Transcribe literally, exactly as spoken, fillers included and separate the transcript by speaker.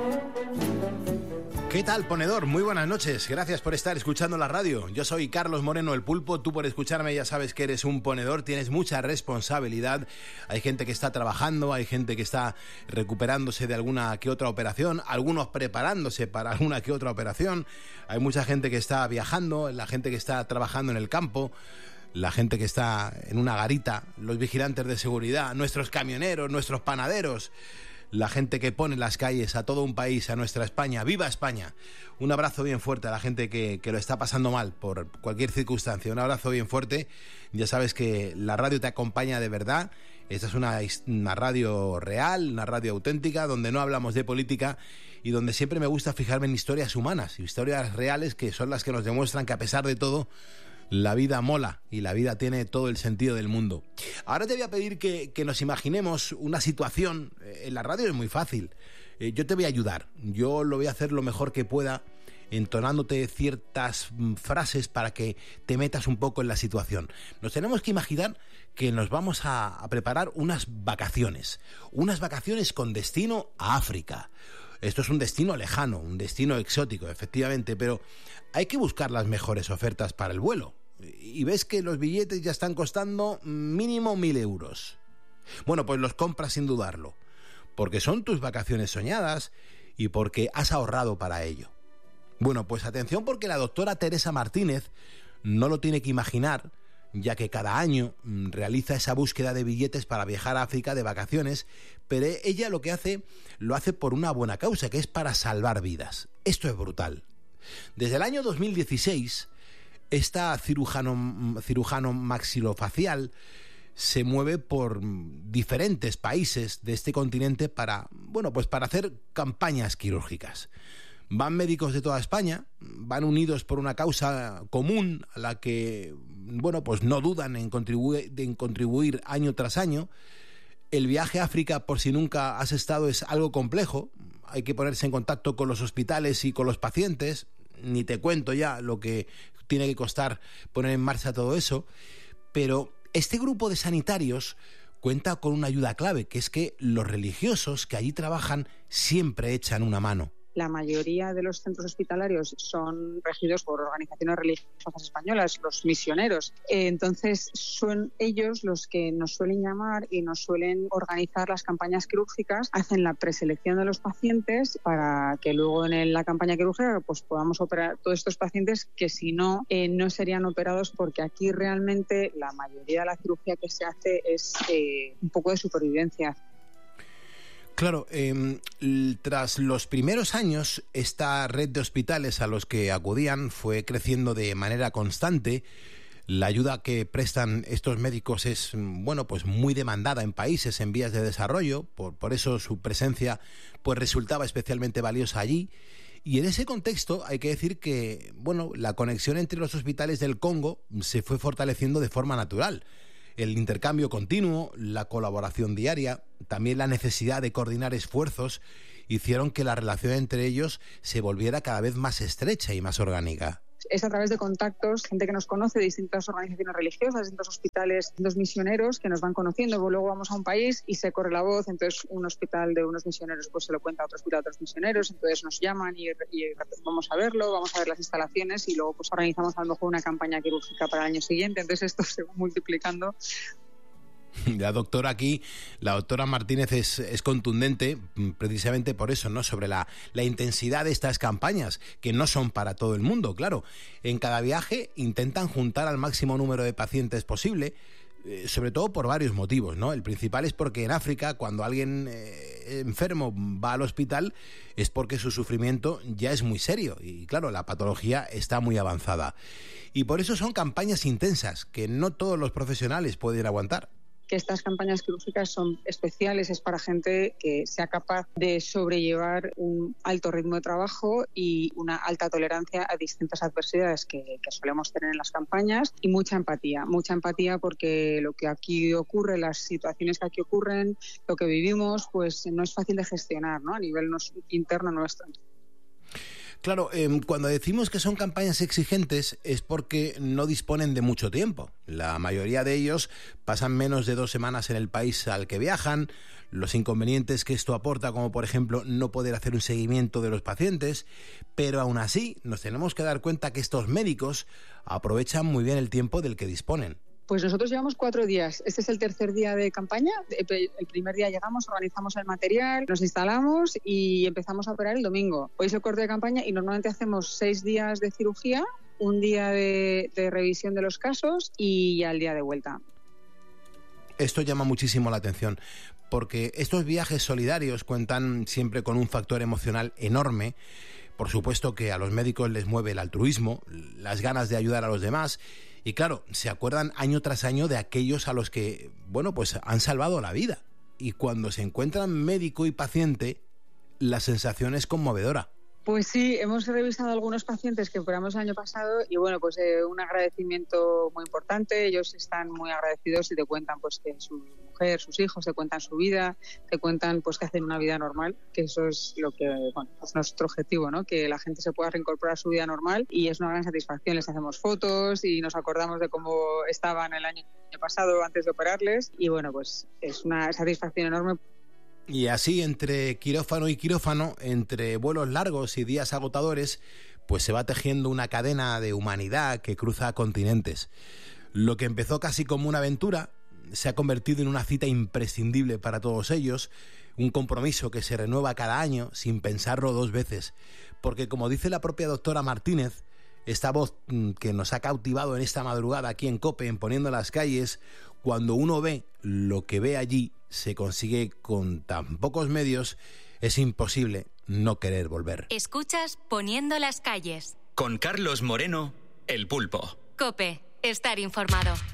Speaker 1: ¿Qué tal, ponedor? Muy buenas noches. Gracias por estar escuchando la radio. Yo soy Carlos Moreno, el Pulpo. Tú, por escucharme, ya sabes que eres un ponedor. Tienes mucha responsabilidad. Hay gente que está trabajando, hay gente que está recuperándose de alguna que otra operación, algunos preparándose para alguna que otra operación. Hay mucha gente que está viajando, la gente que está trabajando en el campo, la gente que está en una garita, los vigilantes de seguridad, nuestros camioneros, nuestros panaderos, la gente que pone en las calles a todo un país, a nuestra España. ¡Viva España! Un abrazo bien fuerte a la gente que, que lo está pasando mal por cualquier circunstancia. Un abrazo bien fuerte. Ya sabes que la radio te acompaña de verdad. Esta es una, una radio real, una radio auténtica, donde no hablamos de política y donde siempre me gusta fijarme en historias humanas, historias reales, que son las que nos demuestran que, a pesar de todo, la vida mola y la vida tiene todo el sentido del mundo. Ahora te voy a pedir que, que nos imaginemos una situación. En la radio es muy fácil. Eh, yo te voy a ayudar. Yo lo voy a hacer lo mejor que pueda, entonándote ciertas frases para que te metas un poco en la situación. Nos tenemos que imaginar que nos vamos a, a preparar unas vacaciones. Unas vacaciones con destino a África. Esto es un destino lejano, un destino exótico, efectivamente, pero hay que buscar las mejores ofertas para el vuelo. Y ves que los billetes ya están costando mínimo mil euros. Bueno, pues los compras sin dudarlo, porque son tus vacaciones soñadas y porque has ahorrado para ello. Bueno, pues atención, porque la doctora Teresa Martínez no lo tiene que imaginar, ya que cada año realiza esa búsqueda de billetes para viajar a África de vacaciones, pero ella lo que hace, lo hace por una buena causa, que es para salvar vidas. Esto es brutal. Desde el año dos mil dieciséis, esta cirujano, cirujano maxilofacial se mueve por diferentes países de este continente para, bueno, pues para hacer campañas quirúrgicas. Van médicos de toda España, van unidos por una causa común a la que, bueno, pues no dudan en contribuir, en contribuir año tras año. El viaje a África, por si nunca has estado, es algo complejo. Hay que ponerse en contacto con los hospitales y con los pacientes. Ni te cuento ya lo que tiene que costar poner en marcha todo eso. Pero este grupo de sanitarios cuenta con una ayuda clave, que es que los religiosos que allí trabajan siempre echan una mano.
Speaker 2: La mayoría de los centros hospitalarios son regidos por organizaciones religiosas españolas, los misioneros. Entonces son ellos los que nos suelen llamar y nos suelen organizar las campañas quirúrgicas, hacen la preselección de los pacientes para que luego en la campaña quirúrgica pues podamos operar todos estos pacientes que si no, eh, no serían operados, porque aquí realmente la mayoría de la cirugía que se hace es eh, un poco de supervivencia.
Speaker 1: Claro, eh, tras los primeros años, esta red de hospitales a los que acudían fue creciendo de manera constante. La ayuda que prestan estos médicos es, bueno, pues muy demandada en países en vías de desarrollo, por, por eso su presencia pues resultaba especialmente valiosa allí. Y en ese contexto hay que decir que, bueno, la conexión entre los hospitales del Congo se fue fortaleciendo de forma natural. El intercambio continuo, la colaboración diaria, también la necesidad de coordinar esfuerzos hicieron que la relación entre ellos se volviera cada vez más estrecha y más orgánica.
Speaker 2: Es a través de contactos, gente que nos conoce de distintas organizaciones religiosas, distintos hospitales, distintos misioneros que nos van conociendo. Luego vamos a un país y se corre la voz, entonces un hospital de unos misioneros pues se lo cuenta a otro hospital de otros misioneros, entonces nos llaman y, y vamos a verlo, vamos a ver las instalaciones y luego pues organizamos a lo mejor una campaña quirúrgica para el año siguiente, entonces esto se va multiplicando.
Speaker 1: La doctora aquí, la doctora Martínez es, es contundente precisamente por eso, ¿no? Sobre la, la intensidad de estas campañas, que no son para todo el mundo, claro. En cada viaje intentan juntar al máximo número de pacientes posible, eh, sobre todo por varios motivos, ¿no? El principal es porque en África, cuando alguien eh, enfermo va al hospital, es porque su sufrimiento ya es muy serio y, claro, la patología está muy avanzada. Y por eso son campañas intensas que no todos los profesionales pueden aguantar.
Speaker 2: Que estas campañas quirúrgicas son especiales, es para gente que sea capaz de sobrellevar un alto ritmo de trabajo y una alta tolerancia a distintas adversidades que, que solemos tener en las campañas, y mucha empatía, mucha empatía porque lo que aquí ocurre, las situaciones que aquí ocurren, lo que vivimos, pues no es fácil de gestionar, ¿no? A nivel nos, interno nuestro.
Speaker 1: Claro, eh, cuando decimos que son campañas exigentes es porque no disponen de mucho tiempo. La mayoría de ellos pasan menos de dos semanas en el país al que viajan, los inconvenientes que esto aporta, como por ejemplo no poder hacer un seguimiento de los pacientes, pero aún así nos tenemos que dar cuenta que estos médicos aprovechan muy bien el tiempo del que disponen.
Speaker 2: Pues nosotros llevamos cuatro días. Este es el tercer día de campaña. El primer día llegamos, organizamos el material, nos instalamos y empezamos a operar el domingo. Hoy es el corte de campaña y normalmente hacemos seis días de cirugía, un día de, de revisión de los casos y ya el día de vuelta.
Speaker 1: Esto llama muchísimo la atención porque estos viajes solidarios cuentan siempre con un factor emocional enorme. Por supuesto que a los médicos les mueve el altruismo, las ganas de ayudar a los demás. Y claro, se acuerdan año tras año de aquellos a los que, bueno, pues han salvado la vida. Y cuando se encuentran médico y paciente, la sensación es conmovedora.
Speaker 2: Pues sí, hemos revisado algunos pacientes que operamos el año pasado y bueno, pues eh, un agradecimiento muy importante. Ellos están muy agradecidos y te cuentan pues que su mujer, sus hijos, te cuentan su vida, te cuentan pues que hacen una vida normal, que eso es lo que, bueno, es nuestro objetivo, ¿no? Que la gente se pueda reincorporar a su vida normal y es una gran satisfacción. Les hacemos fotos y nos acordamos de cómo estaban el año pasado antes de operarles y bueno, pues es una satisfacción enorme.
Speaker 1: Y así, entre quirófano y quirófano, entre vuelos largos y días agotadores, pues se va tejiendo una cadena de humanidad que cruza continentes. Lo que empezó casi como una aventura se ha convertido en una cita imprescindible para todos ellos, un compromiso que se renueva cada año sin pensarlo dos veces. Porque, como dice la propia doctora Martínez, esta voz que nos ha cautivado en esta madrugada aquí en COPE, en Poniendo las Calles, cuando uno ve lo que ve allí, se consigue con tan pocos medios, es imposible no querer volver.
Speaker 3: Escuchas Poniendo las Calles.
Speaker 4: Con Carlos Moreno, El Pulpo.
Speaker 3: COPE, estar informado.